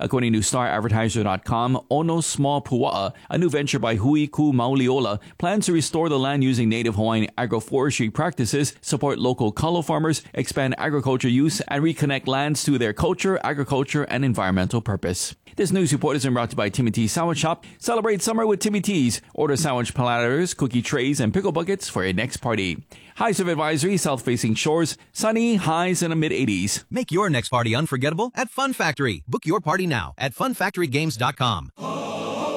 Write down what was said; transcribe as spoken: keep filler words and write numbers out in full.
According to Star Advertiser dot com, Ono Small Pua'a, a new venture by Hui Ku Mauliola, plans to restore the land using native Hawaiian agroforestry practices, support local kalo farmers, expand agriculture use, and reconnect lands to their culture, agriculture, and environmental purpose. This news report is brought to you by Timmy T's Sandwich Shop. Celebrate summer with Timmy T's. Order sandwich platters, cookie trays, and pickle buckets for your next party. Highs of advisory, south-facing shores, sunny, highs in the mid-eighties. Make your next party unforgettable at Fun Factory. Book your party now at fun factory games dot com.